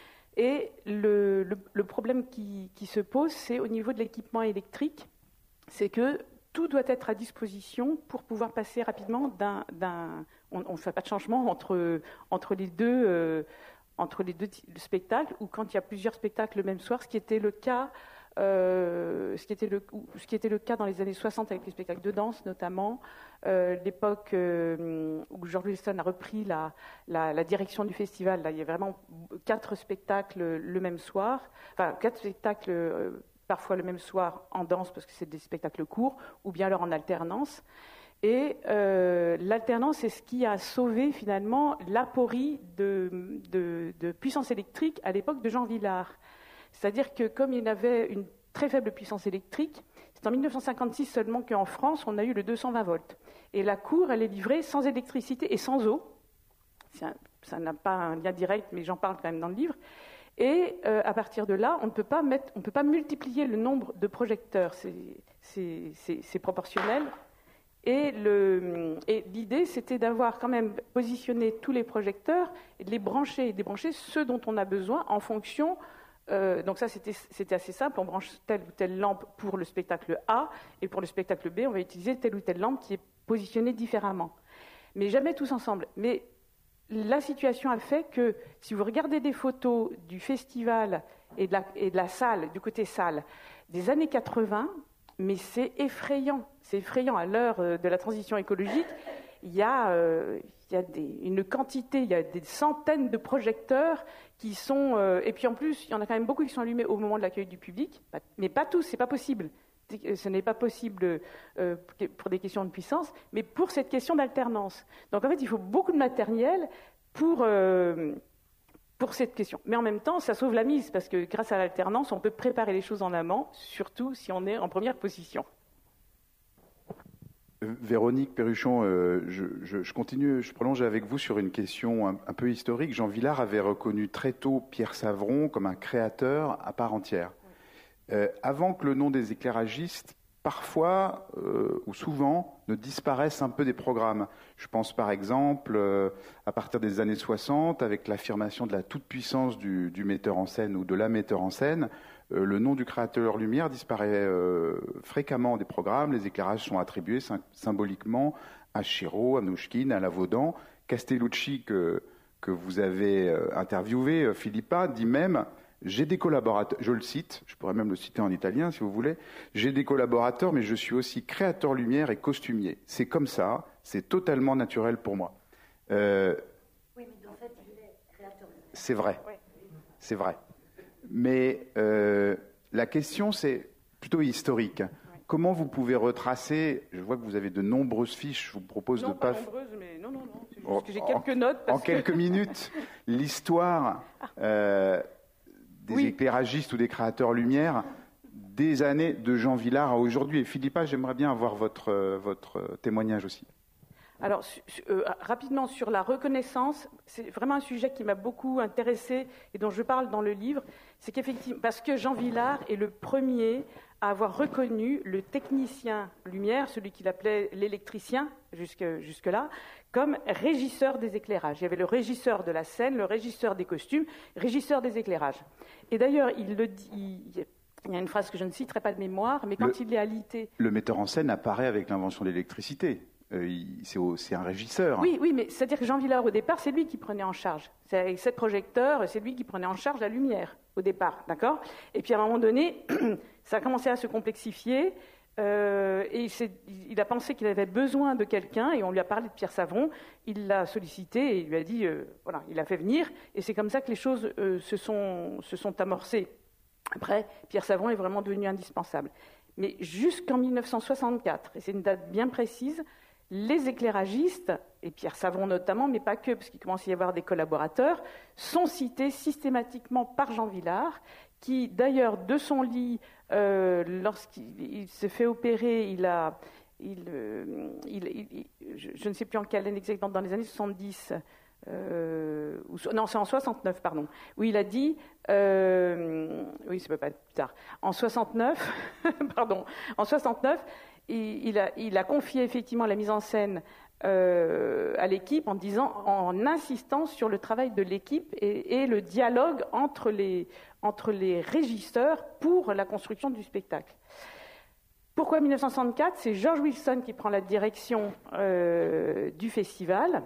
Et le, le, le problème qui, qui se pose, c'est au niveau de l'équipement électrique, c'est que tout doit être à disposition pour pouvoir passer rapidement d'un... d'un on ne fait pas de changement entre, entre les deux... Euh, entre les deux spectacles, ou quand il y a plusieurs spectacles le même soir, ce qui était le cas, euh, ce qui était le, ce qui était le cas dans les années soixante avec les spectacles de danse notamment, euh, l'époque euh, où George Wilson a repris la, la, la direction du festival. Là, il y a vraiment quatre spectacles le même soir, enfin quatre spectacles euh, parfois le même soir en danse parce que c'est des spectacles courts, ou bien alors en alternance. Et euh, l'alternance, c'est ce qui a sauvé finalement l'aporie de, de, de puissance électrique à l'époque de Jean Vilar. C'est-à-dire que comme il avait une très faible puissance électrique, c'est en dix-neuf cent cinquante-six seulement qu'en France, on a eu le deux cent vingt volts. Et la cour, elle est livrée sans électricité et sans eau. Un, ça n'a pas un lien direct, mais j'en parle quand même dans le livre. Et euh, à partir de là, on ne peut pas mettre, on peut pas multiplier le nombre de projecteurs. C'est, c'est, c'est, c'est proportionnel. Et, le, et l'idée, c'était d'avoir quand même positionné tous les projecteurs et de les brancher et débrancher ceux dont on a besoin en fonction. Euh, donc ça, c'était, c'était assez simple. On branche telle ou telle lampe pour le spectacle A, et pour le spectacle B, on va utiliser telle ou telle lampe qui est positionnée différemment. Mais jamais tous ensemble. Mais la situation a fait que, si vous regardez des photos du festival et de la, et de la salle, du côté salle, des années quatre-vingts, mais c'est effrayant. C'est effrayant à l'heure de la transition écologique. Il y a, euh, il y a des, une quantité, il y a des centaines de projecteurs qui sont... Euh, et puis en plus, il y en a quand même beaucoup qui sont allumés au moment de l'accueil du public, mais pas tous, c'est pas possible. Ce n'est pas possible euh, pour des questions de puissance, mais pour cette question d'alternance. Donc en fait, il faut beaucoup de matériel pour... Euh, pour cette question. Mais en même temps, ça sauve la mise, parce que grâce à l'alternance, on peut préparer les choses en amont, surtout si on est en première position. Véronique Perruchon, euh, je, je, je continue, je prolonge avec vous sur une question un, un peu historique. Jean Vilar avait reconnu très tôt Pierre Savron comme un créateur à part entière. Euh, avant que le nom des éclairagistes, parfois euh, ou souvent, ne disparaissent un peu des programmes. Je pense par exemple, euh, à partir des années soixante, avec l'affirmation de la toute-puissance du, du metteur en scène ou de la metteur en scène, euh, le nom du créateur lumière disparaît euh, fréquemment des programmes. Les éclairages sont attribués sy- symboliquement à Chiraud, à Mnouchkine, à Lavaudan. Castellucci, que, que vous avez euh, interviewé, euh, Philippa, dit même... J'ai des collaborateurs, je le cite, je pourrais même le citer en italien si vous voulez, j'ai des collaborateurs, mais je suis aussi créateur lumière et costumier. C'est comme ça, c'est totalement naturel pour moi. Euh, oui, mais en fait, il est créateur lumière. C'est vrai, c'est vrai. Mais euh, la question, c'est plutôt historique. Oui. Comment vous pouvez retracer, je vois que vous avez de nombreuses fiches, je vous propose non, de pas... pas nombreuses, mais non, non, non, c'est juste que j'ai quelques notes. En que... quelques minutes, l'histoire... Euh, des oui. éclairagistes ou des créateurs lumière, des années de Jean Vilar à aujourd'hui. Et Philippa, j'aimerais bien avoir votre, euh, votre témoignage aussi. Alors, euh, rapidement, sur la reconnaissance, c'est vraiment un sujet qui m'a beaucoup intéressée et dont je parle dans le livre. C'est qu'effectivement, parce que Jean Vilar est le premier à avoir reconnu le technicien lumière, celui qu'il appelait l'électricien, jusque, jusque-là, comme régisseur des éclairages. Il y avait le régisseur de la scène, le régisseur des costumes, régisseur des éclairages. Et d'ailleurs, il le dit, il, il y a une phrase que je ne citerai pas de mémoire, mais quand le, il est alité... Le metteur en scène apparaît avec l'invention de l'électricité. euh, il, c'est, au, c'est un régisseur. Oui, oui, mais c'est-à-dire que Jean Vilar, au départ, c'est lui qui prenait en charge. C'est, avec sept projecteurs, c'est lui qui prenait en charge la lumière, au départ, d'accord ? Et puis, à un moment donné, ça a commencé à se complexifier, euh, et il, il a pensé qu'il avait besoin de quelqu'un, et on lui a parlé de Pierre Savron, il l'a sollicité, et il lui a dit, euh, voilà, il l'a fait venir, et c'est comme ça que les choses euh, se sont, se sont amorcées. Après, Pierre Savron est vraiment devenu indispensable. Mais jusqu'en mille neuf cent soixante-quatre, et c'est une date bien précise, les éclairagistes, et Pierre Savron notamment, mais pas que, parce qu'il commence à y avoir des collaborateurs, sont cités systématiquement par Jean Vilar, qui d'ailleurs, de son lit, euh, lorsqu'il il se fait opérer, il a, il, euh, il, il, je, je ne sais plus en quelle année exactement, dans les années soixante-dix, euh, ou, non, c'est en soixante-neuf, pardon, où il a dit, euh, oui, ça peut pas être plus tard, en soixante-neuf, pardon, en soixante-neuf, il, il, a, il a confié effectivement la mise en scène euh, à l'équipe en disant, en insistant sur le travail de l'équipe et, et le dialogue entre les, entre les régisseurs pour la construction du spectacle. Pourquoi mille neuf cent soixante-quatre ? C'est George Wilson qui prend la direction euh, du festival.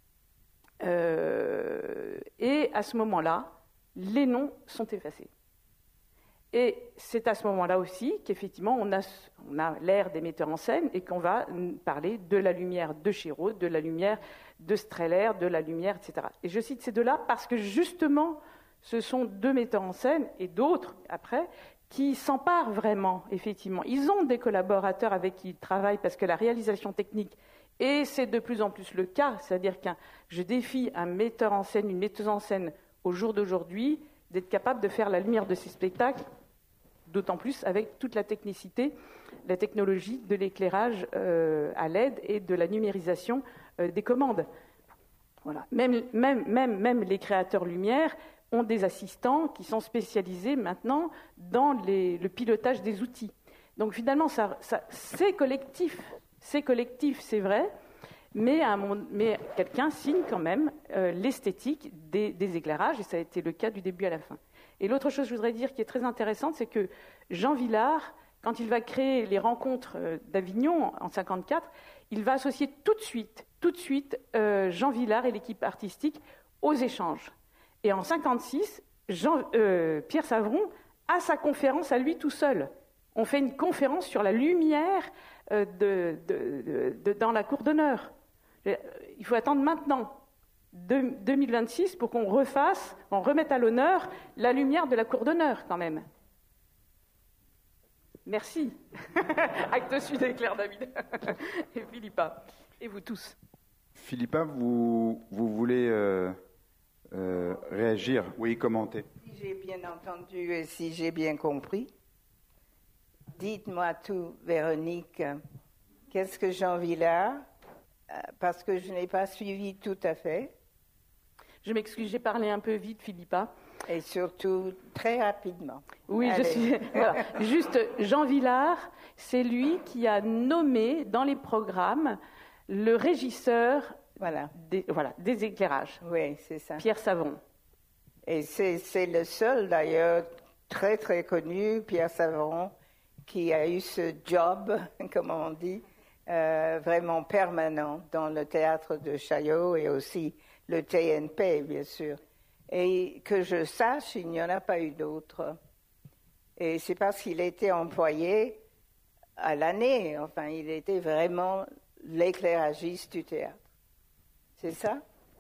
Euh, et à ce moment-là, les noms sont effacés. Et c'est à ce moment-là aussi qu'effectivement, on a, on a l'ère des metteurs en scène et qu'on va parler de la lumière de Chéreau, de la lumière de Streller, de la lumière, et cetera. Et je cite ces deux-là parce que justement, ce sont deux metteurs en scène et d'autres, après, qui s'emparent vraiment, effectivement. Ils ont des collaborateurs avec qui ils travaillent parce que la réalisation technique, et c'est de plus en plus le cas, c'est-à-dire que je défie un metteur en scène, une metteuse en scène au jour d'aujourd'hui, d'être capable de faire la lumière de ces spectacles, d'autant plus avec toute la technicité, la technologie de l'éclairage euh, à L E D et de la numérisation euh, des commandes. Voilà. Même, même, même, même les créateurs lumière ont des assistants qui sont spécialisés maintenant dans les, le pilotage des outils. Donc finalement, ça, ça, c'est collectif, c'est collectif, c'est vrai, mais, à mon, mais quelqu'un signe quand même euh, l'esthétique des, des éclairages, et ça a été le cas du début à la fin. Et l'autre chose que je voudrais dire qui est très intéressante, c'est que Jean Vilar, quand il va créer les rencontres d'Avignon en cinquante-quatre, il va associer tout de suite, tout de suite euh, Jean Vilar et l'équipe artistique aux échanges. Et en cinquante-six, Jean, euh, Pierre Savron a sa conférence à lui tout seul. On fait une conférence sur la lumière euh, de, de, de, de, dans la cour d'honneur. Il faut attendre maintenant, deux mille vingt-six, pour qu'on refasse, on remette à l'honneur la lumière de la cour d'honneur, quand même. Merci. Acte suite avec Claire David et Philippa. Et vous tous. Philippa, vous, vous voulez euh, euh, réagir ? Oui, commenter. Si j'ai bien entendu et si j'ai bien compris, dites-moi tout, Véronique. Qu'est-ce que Jean Vilar ? Parce que je n'ai pas suivi tout à fait. Je m'excuse, j'ai parlé un peu vite, Philippa. Et surtout, très rapidement. Oui, Allez. je suis... Voilà. Juste, Jean Vilar, c'est lui qui a nommé dans les programmes le régisseur voilà. Des, voilà, des éclairages. Oui, c'est ça. Pierre Savron. Et c'est, c'est le seul, d'ailleurs, très, très connu, Pierre Savron, qui a eu ce job, comme on dit, euh, vraiment permanent dans le théâtre de Chaillot et aussi le T N P, bien sûr. Et que je sache, il n'y en a pas eu d'autres. Et c'est parce qu'il était employé à l'année. Enfin, il était vraiment l'éclairagiste du théâtre. C'est ça ?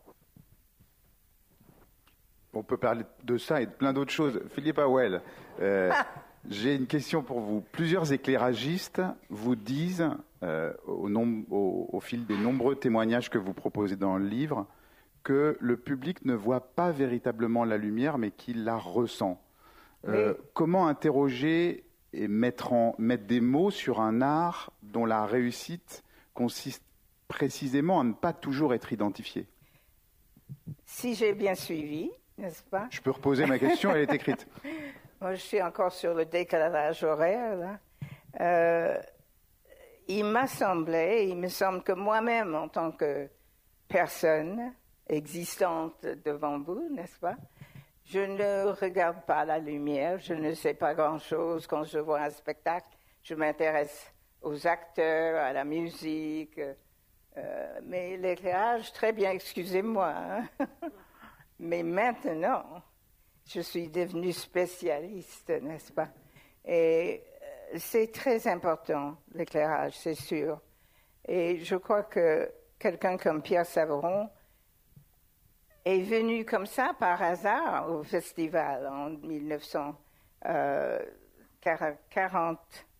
On peut parler de ça et de plein d'autres choses. Philippe Howell, euh, j'ai une question pour vous. Plusieurs éclairagistes vous disent, euh, au, nom, au, au fil des nombreux témoignages que vous proposez dans le livre, que le public ne voit pas véritablement la lumière, mais qu'il la ressent. Euh, comment interroger et mettre, en, mettre des mots sur un art dont la réussite consiste précisément à ne pas toujours être identifiée ? Si j'ai bien suivi, n'est-ce pas ? Je peux reposer ma question, elle est écrite. Moi, je suis encore sur le décalage horaire, là. Euh, il m'a semblé, il me semble que moi-même, en tant que personne existante devant vous, n'est-ce pas ? Je ne regarde pas la lumière, je ne sais pas grand-chose quand je vois un spectacle. Je m'intéresse aux acteurs, à la musique, Euh, mais l'éclairage, très bien, excusez-moi. Hein? Mais maintenant, je suis devenue spécialiste, n'est-ce pas? Et euh, c'est très important, l'éclairage, c'est sûr. Et je crois que quelqu'un comme Pierre Saveron est venu comme ça par hasard au festival en mille neuf cent quarante-neuf.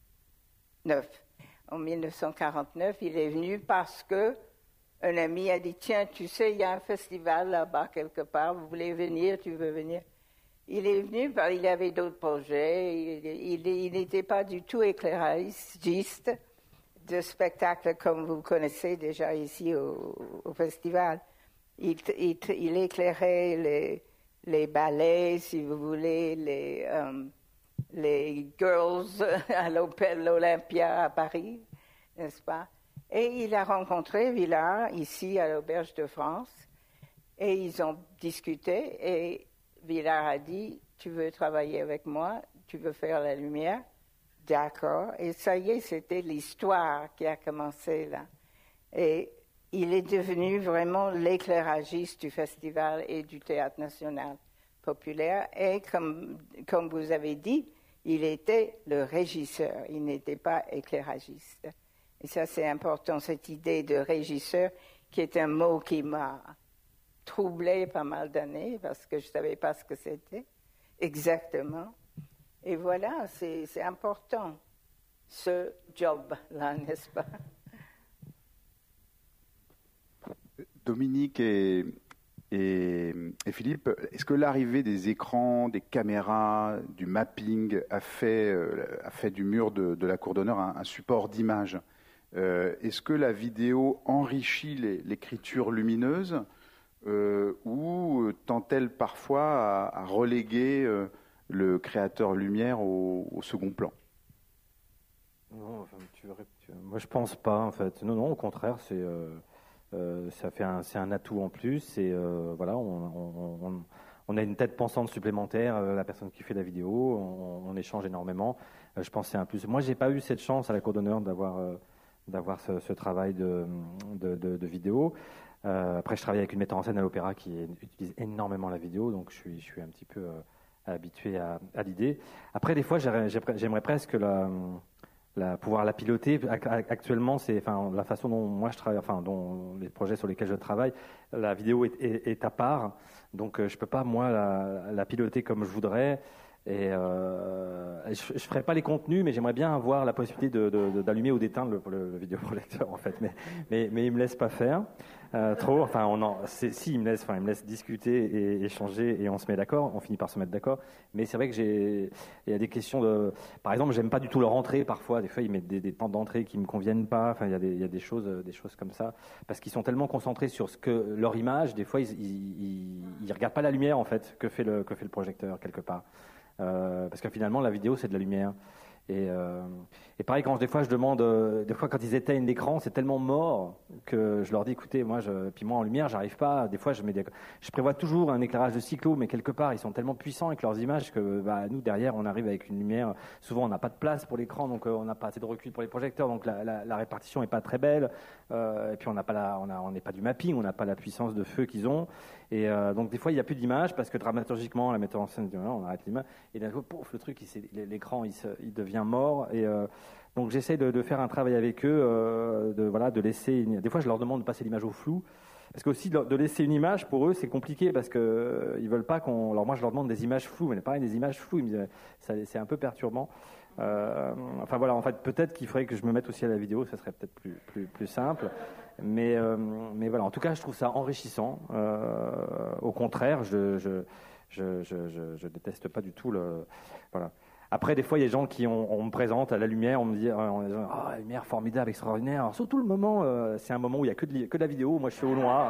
En mille neuf cent quarante-neuf, il est venu parce que un ami a dit, tiens, tu sais, il y a un festival là-bas quelque part, vous voulez venir, tu veux venir? Il est venu parce qu'il avait d'autres projets, il n'était pas du tout éclairagiste de spectacles comme vous connaissez déjà ici au, au festival. Il, il, il éclairait les, les ballets, si vous voulez, les, um, les girls à l'Olympia à Paris, n'est-ce pas? Et il a rencontré Villard ici à l'Auberge de France et ils ont discuté et Villard a dit, tu veux travailler avec moi, tu veux faire la lumière? D'accord. Et ça y est, c'était l'histoire qui a commencé là. Et il est devenu vraiment l'éclairagiste du festival et du Théâtre national populaire. Et comme, comme vous avez dit, il était le régisseur, il n'était pas éclairagiste. Et ça, c'est important, cette idée de régisseur, qui est un mot qui m'a troublée pas mal d'années, parce que je ne savais pas ce que c'était exactement. Et voilà, c'est, c'est important, ce job-là, n'est-ce pas? Dominique et, et, et Philippe, est-ce que l'arrivée des écrans, des caméras, du mapping a fait, euh, a fait du mur de, de la cour d'honneur un, un support d'image? euh, Est-ce que la vidéo enrichit les, l'écriture lumineuse euh, ou tend-elle parfois à, à reléguer euh, le créateur lumière au, au second plan? Non, enfin, tu, tu, moi je pense pas en fait. Non, non, au contraire, c'est euh, euh, ça fait un, c'est un atout en plus. Et euh, voilà, on, on, on, on a une tête pensante supplémentaire. Euh, la personne qui fait la vidéo, on, on échange énormément. Euh, je pense que c'est un plus. Moi, j'ai pas eu cette chance à la cour d'honneur d'avoir euh, d'avoir ce, ce travail de, de, de, de vidéo. Euh, après, je travaille avec une metteur en scène à l'opéra qui utilise énormément la vidéo, donc je suis, je suis un petit peu euh, habitué à, à l'idée. Après, des fois, j'aimerais, j'aimerais presque la, la, pouvoir la piloter. Actuellement, c'est, enfin, la façon dont moi je travaille, enfin, dont les projets sur lesquels je travaille, la vidéo est, est, est à part, donc euh, je peux pas moi la, la piloter comme je voudrais. Et euh, je ne ferai pas les contenus, mais j'aimerais bien avoir la possibilité de, de, de, d'allumer ou d'éteindre le, le, le vidéoprojecteur, en fait. Mais, mais, mais il ne me laisse pas faire euh, trop. Enfin, on en, c'est, si, il me laisse, enfin, il me laisse discuter et échanger et on se met d'accord. On finit par se mettre d'accord. Mais c'est vrai que j'ai, il y a des questions de, par exemple, j'aime pas du tout leur entrée parfois. Des fois, ils mettent des, des temps d'entrée qui me conviennent pas. Enfin, il y a des, il y a des choses, des choses comme ça, parce qu'ils sont tellement concentrés sur ce que leur image. Des fois, ils, ils, ils, ils regardent pas la lumière en fait que fait le, que fait le projecteur quelque part. Euh, parce que finalement la vidéo c'est de la lumière et, euh, et pareil quand des fois je demande euh, des fois quand ils éteignent l'écran c'est tellement mort que je leur dis écoutez moi je, puis moi en lumière j'arrive pas, des fois je mets des, je prévois toujours un éclairage de cyclo mais quelque part ils sont tellement puissants avec leurs images que bah, nous derrière on arrive avec une lumière, souvent on n'a pas de place pour l'écran donc euh, on n'a pas assez de recul pour les projecteurs donc la, la, la répartition est pas très belle euh, et puis on n'a pas la, on a, on n'est pas du mapping, on n'a pas la puissance de feu qu'ils ont. Et euh, donc des fois il n'y a plus d'image parce que dramaturgiquement la metteur en scène dit on arrête l'image et d'un coup pouf, le truc il, l'écran il, se, il devient mort et euh, donc j'essaie de, de faire un travail avec eux euh, de voilà de laisser une... des fois je leur demande de passer l'image au flou parce que aussi de laisser une image pour eux c'est compliqué parce que euh, ils veulent pas qu'on, alors moi je leur demande des images floues mais pareil des images floues ils me disent, ça, c'est un peu perturbant. Euh, enfin voilà, en fait, peut-être qu'il faudrait que je me mette aussi à la vidéo, ça serait peut-être plus plus plus simple. Mais euh, mais voilà, en tout cas, je trouve ça enrichissant. Euh, au contraire, je je, je je je je déteste pas du tout le voilà. Après, des fois, il y a des gens qui on, on me présente à la lumière, on me dit, oh, la lumière formidable, extraordinaire. Alors, surtout le moment, euh, c'est un moment où il y a que de, que de la vidéo. Moi, je suis au noir.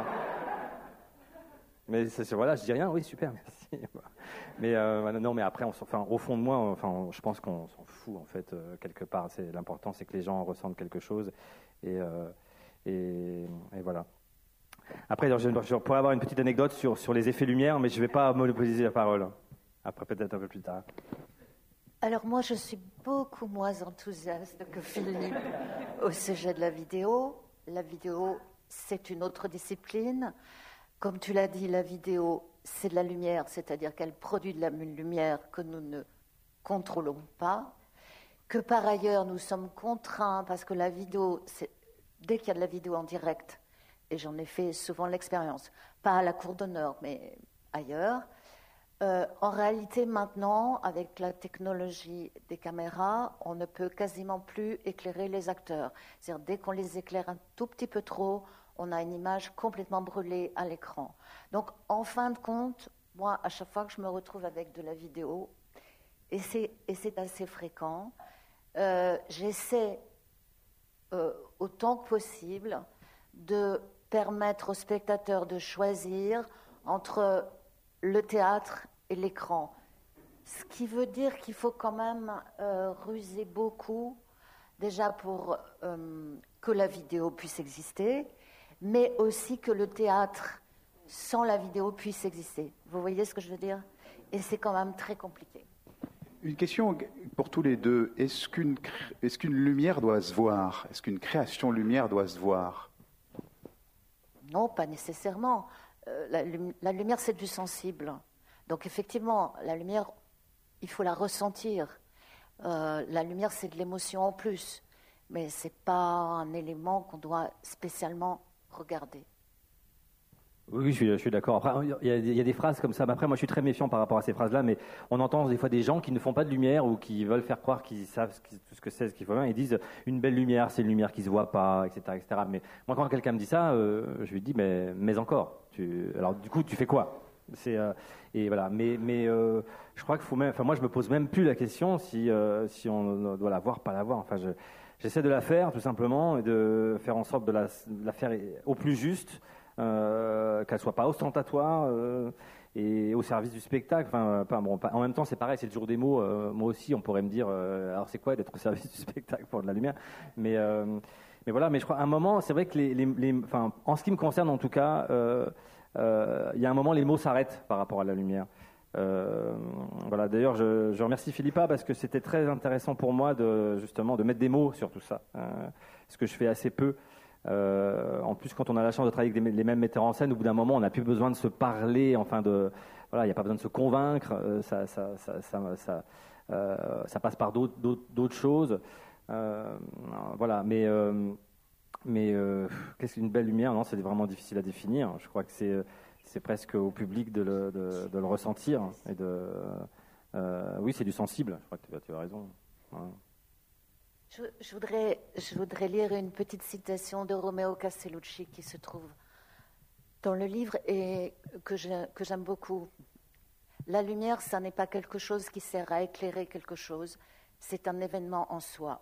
Mais c'est, voilà, je dis rien, oui, super, merci. Mais euh, non, mais après, on, enfin, au fond de moi, enfin, je pense qu'on s'en fout en fait euh, quelque part. C'est l'important, c'est que les gens ressentent quelque chose, et euh, et, et voilà. Après, je, je pourrais avoir une petite anecdote sur sur les effets lumière, mais je ne vais pas monopoliser la parole. Après, peut-être un peu plus tard. Alors moi, je suis beaucoup moins enthousiaste que Philippe au sujet de la vidéo. La vidéo c'est une autre discipline. Comme tu l'as dit, la vidéo, c'est de la lumière, c'est-à-dire qu'elle produit de la lumière que nous ne contrôlons pas. Que par ailleurs, nous sommes contraints, parce que la vidéo, c'est, dès qu'il y a de la vidéo en direct, et j'en ai fait souvent l'expérience, pas à la cour d'honneur, mais ailleurs, euh, en réalité, maintenant, avec la technologie des caméras, on ne peut quasiment plus éclairer les acteurs. C'est-à-dire, dès qu'on les éclaire un tout petit peu trop, on a une image complètement brûlée à l'écran. Donc, en fin de compte, moi, à chaque fois que je me retrouve avec de la vidéo, et c'est, et c'est assez fréquent, euh, j'essaie euh, autant que possible de permettre aux spectateurs de choisir entre le théâtre et l'écran. Ce qui veut dire qu'il faut quand même euh, ruser beaucoup, déjà pour euh, que la vidéo puisse exister, mais aussi que le théâtre sans la vidéo puisse exister. Vous voyez ce que je veux dire? Et c'est quand même très compliqué. Une question pour tous les deux. Est-ce qu'une, est-ce qu'une lumière doit se voir? Est-ce qu'une création lumière doit se voir? Non, pas nécessairement. Euh, la, la lumière, c'est du sensible. Donc effectivement, la lumière, il faut la ressentir. Euh, la lumière, c'est de l'émotion en plus. Mais ce n'est pas un élément qu'on doit spécialement regarder. Oui, je suis, je suis d'accord. Après, il y, a, il y a des phrases comme ça. Mais après, moi, je suis très méfiant par rapport à ces phrases-là. Mais on entend des fois des gens qui ne font pas de lumière ou qui veulent faire croire qu'ils savent ce tout ce que c'est, ce qu'il faut bien. Ils disent une belle lumière, c'est une lumière qui se voit pas, et cetera, et cetera. Mais moi, quand quelqu'un me dit ça, euh, je lui dis mais, mais encore. Tu, alors, du coup, tu fais quoi? C'est euh, et voilà. Mais, mais euh, je crois qu'il faut même. Enfin, moi, je me pose même plus la question si euh, si on doit la voir, pas la voir. Enfin, je, j'essaie de la faire tout simplement et de faire en sorte de la, de la faire au plus juste. Euh, qu'elle soit pas ostentatoire euh, et au service du spectacle. Enfin, pas, bon, pas, en même temps, c'est pareil, c'est le jour des mots. Euh, moi aussi, on pourrait me dire, euh, alors c'est quoi d'être au service du spectacle pour de la lumière? Mais, euh, mais voilà. Mais je crois, à un moment, c'est vrai que les, les, les, enfin, en ce qui me concerne, en tout cas, euh, euh, il y a un moment, les mots s'arrêtent par rapport à la lumière. Euh, voilà. D'ailleurs, je, je remercie Philippa parce que c'était très intéressant pour moi de justement de mettre des mots sur tout ça, euh, ce que je fais assez peu. Euh, en plus, quand on a la chance de travailler avec des, les mêmes metteurs en scène, au bout d'un moment, on n'a plus besoin de se parler. Enfin, de voilà, il n'y a pas besoin de se convaincre. Euh, ça, ça, ça, ça, ça, euh, ça passe par d'autres, d'autres, d'autres choses. Euh, voilà. Mais, euh, mais euh, qu'est-ce qu'une belle lumière? Non, c'est vraiment difficile à définir. Je crois que c'est, c'est presque au public de le, de, de le ressentir et de. Euh, oui, c'est du sensible. Je crois que tu as, tu as raison. Voilà. Je, je, voudrais, je voudrais lire une petite citation de Romeo Castellucci qui se trouve dans le livre et que, je, que j'aime beaucoup. La lumière, ça n'est pas quelque chose qui sert à éclairer quelque chose, c'est un événement en soi.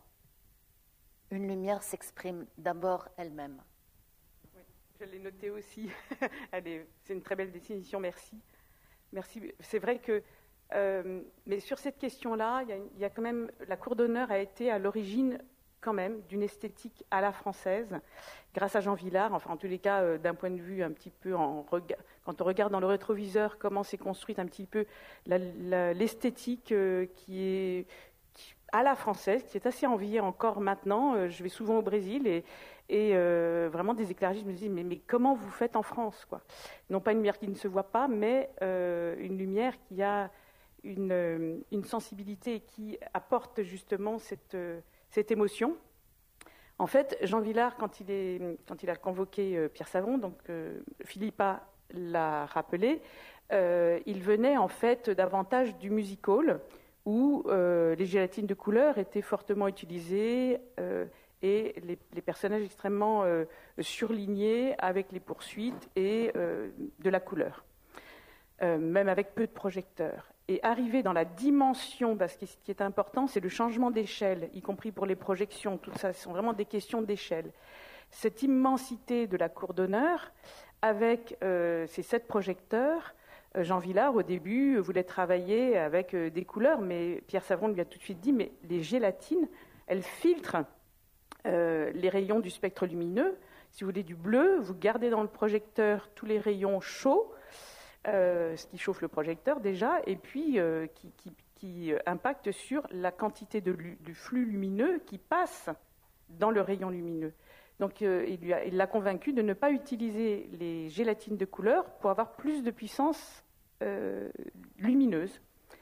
Une lumière s'exprime d'abord elle-même. Oui, je l'ai noté aussi. Elle est, c'est une très belle définition, merci. Merci. C'est vrai que Euh, mais sur cette question-là, il y a, il y a quand même, la cour d'honneur a été à l'origine quand même d'une esthétique à la française, grâce à Jean Vilar, enfin en tous les cas euh, d'un point de vue un petit peu, en rega- quand on regarde dans le rétroviseur comment s'est construite un petit peu la, la, l'esthétique euh, qui est qui, à la française, qui est assez enviée encore maintenant. Euh, je vais souvent au Brésil et, et euh, vraiment des éclairagistes me disent mais, mais comment vous faites en France, quoi? Non pas une lumière qui ne se voit pas, mais euh, une lumière qui a Une, une sensibilité qui apporte justement cette, cette émotion. En fait, Jean Vilar, quand il, est, quand il a convoqué Pierre Savron, donc euh, Philippa l'a rappelé, euh, il venait en fait davantage du music hall où euh, les gélatines de couleur étaient fortement utilisées euh, et les, les personnages extrêmement euh, surlignés avec les poursuites et euh, de la couleur, euh, même avec peu de projecteurs. Et arriver dans la dimension, parce que ce qui est important, c'est le changement d'échelle, y compris pour les projections. Tout ça, ce sont vraiment des questions d'échelle. Cette immensité de la cour d'honneur, avec euh, ces sept projecteurs, euh, Jean Vilar, au début, voulait travailler avec euh, des couleurs, mais Pierre Savron lui a tout de suite dit, mais les gélatines, elles filtrent euh, les rayons du spectre lumineux. Si vous voulez du bleu, vous gardez dans le projecteur tous les rayons chauds, Euh, ce qui chauffe le projecteur déjà, et puis euh, qui, qui, qui impacte sur la quantité de, du flux lumineux qui passe dans le rayon lumineux. Donc euh, il, lui a, il l'a convaincu de ne pas utiliser les gélatines de couleur pour avoir plus de puissance euh, lumineuse.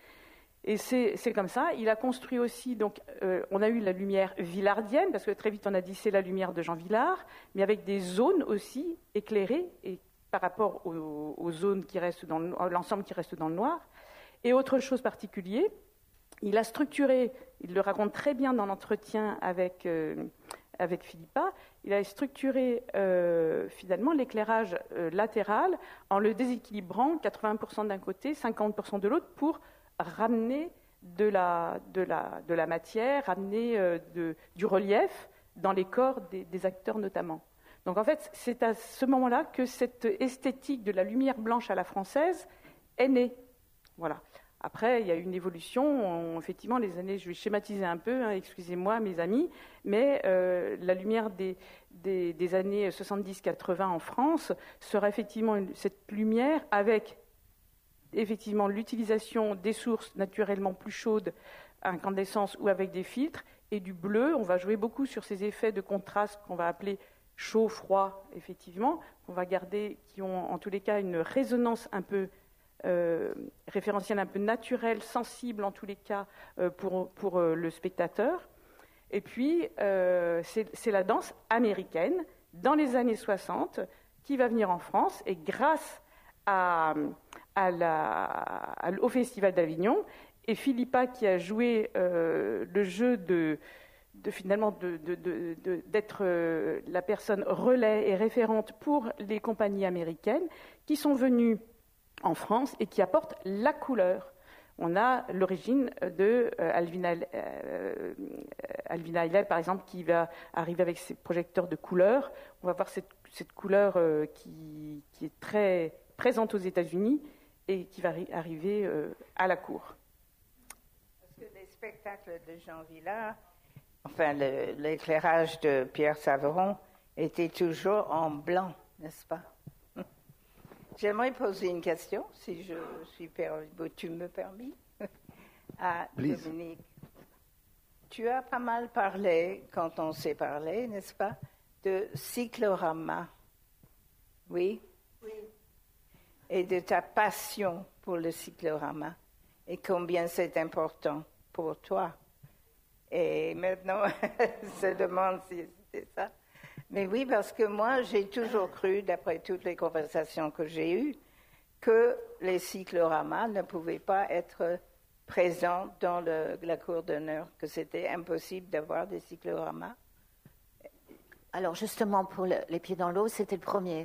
Et c'est, c'est comme ça. Il a construit aussi, donc, euh, on a eu la lumière villardienne, parce que très vite on a dit c'est la lumière de Jean Villard, mais avec des zones aussi éclairées, et par rapport aux, aux zones qui restent dans le, l'ensemble qui reste dans le noir. Et autre chose particulière, il a structuré, il le raconte très bien dans l'entretien avec, euh, avec Philippa, il a structuré euh, finalement l'éclairage euh, latéral en le déséquilibrant quatre-vingts pour cent d'un côté, cinquante pour cent de l'autre, pour ramener de la, de la, de la matière, ramener euh, de, du relief dans les corps des, des acteurs notamment. Donc en fait, c'est à ce moment-là que cette esthétique de la lumière blanche à la française est née. Voilà. Après, il y a eu une évolution. On, effectivement, les années, je vais schématiser un peu, hein, excusez-moi mes amis, mais euh, la lumière des, des, des années soixante-dix quatre-vingts en France sera effectivement une, cette lumière avec effectivement l'utilisation des sources naturellement plus chaudes, incandescence ou avec des filtres, et du bleu. On va jouer beaucoup sur ces effets de contraste qu'on va appeler chaud, froid, effectivement, qu'on va garder, qui ont en tous les cas une résonance un peu euh, référentielle, un peu naturelle, sensible en tous les cas euh, pour, pour euh, le spectateur. Et puis, euh, c'est, c'est la danse américaine dans les années soixante qui va venir en France, et grâce à... À la, à, au Festival d'Avignon, et Philippa qui a joué euh, le jeu de, de finalement de, de, de, de, d'être euh, la personne relais et référente pour les compagnies américaines qui sont venues en France et qui apportent la couleur. On a l'origine de euh, Alvina, euh, Alvina Hillel, par exemple, qui va arriver avec ses projecteurs de couleur. On va voir cette, cette couleur euh, qui, qui est très présente aux États-Unis et qui va ri- arriver euh, à la cour. Parce que les spectacles de Jean Villard, enfin le, l'éclairage de Pierre Saveron, était toujours en blanc, n'est-ce pas? J'aimerais poser une question, si je suis per... tu me permets, à Please. Dominique. Tu as pas mal parlé, quand on s'est parlé, n'est-ce pas, de cyclorama. Oui? Oui. Et de ta passion pour le cyclorama et combien c'est important pour toi. Et maintenant, je se demande si c'est ça. Mais oui, parce que moi, j'ai toujours cru, d'après toutes les conversations que j'ai eues, que les cycloramas ne pouvaient pas être présents dans le, la cour d'honneur, que c'était impossible d'avoir des cycloramas. Alors justement, pour le, les pieds dans l'eau, c'était le premier.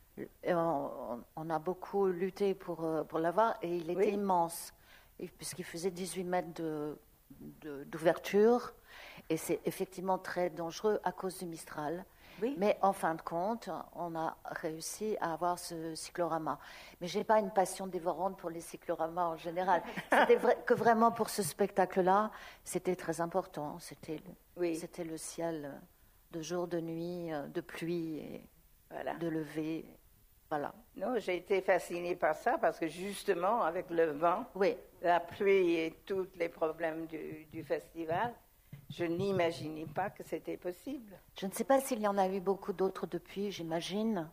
On, on a beaucoup lutté pour, pour l'avoir et il était oui. immense, puisqu'il faisait dix-huit mètres de, de, d'ouverture et c'est effectivement très dangereux à cause du Mistral. Oui. Mais en fin de compte, on a réussi à avoir ce cyclorama. Mais je n'ai pas une passion dévorante pour les cycloramas en général. C'était vrai, que vraiment pour ce spectacle-là, c'était très important. C'était le, oui. c'était le ciel de jour, de nuit, de pluie, et voilà. de lever. Voilà. Non, j'ai été fascinée par ça parce que justement, avec le vent, oui. la pluie et tous les problèmes du, du festival, je n'imaginais pas que c'était possible. Je ne sais pas s'il y en a eu beaucoup d'autres depuis, j'imagine.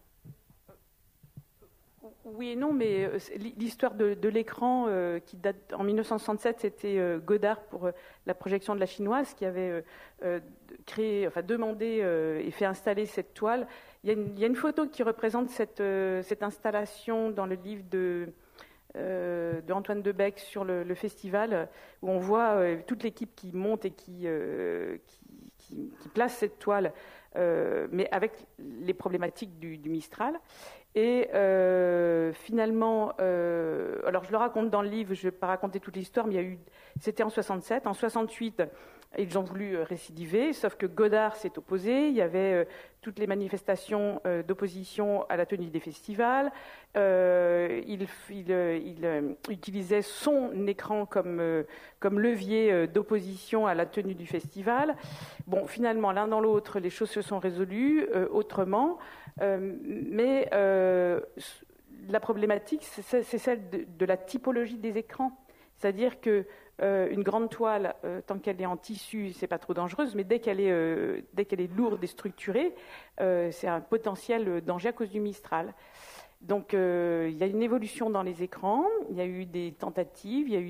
Oui et non, mais l'histoire de, de l'écran euh, qui date en mille neuf cent soixante-sept, c'était euh, Godard pour euh, la projection de la chinoise qui avait euh, créé, enfin demandé euh, et fait installer cette toile. Il y a une, il y a une photo qui représente cette, euh, cette installation dans le livre de, euh, de Antoine Debec sur le, le festival, où on voit euh, toute l'équipe qui monte et qui, euh, qui, qui, qui place cette toile, euh, mais avec les problématiques du, du Mistral. Et euh, finalement, euh, alors je le raconte dans le livre, je ne vais pas raconter toute l'histoire, mais il y a eu, c'était en soixante-sept, en soixante-huit, ils ont voulu récidiver, sauf que Godard s'est opposé. Il y avait euh, toutes les manifestations euh, d'opposition à la tenue des festivals. Euh, il, il, il euh, utilisait son écran comme, euh, comme levier euh, d'opposition à la tenue du festival. Bon, finalement, l'un dans l'autre, les choses se sont résolues euh, autrement. Euh, mais euh, la problématique, c'est, c'est celle de, de la typologie des écrans. C'est-à-dire que euh, une grande toile, euh, tant qu'elle est en tissu, c'est pas trop dangereuse, mais dès qu'elle est, euh, dès qu'elle est lourde et structurée, euh, c'est un potentiel danger à cause du Mistral. Donc euh, il y a une évolution dans les écrans, il y a eu des tentatives, il y a eu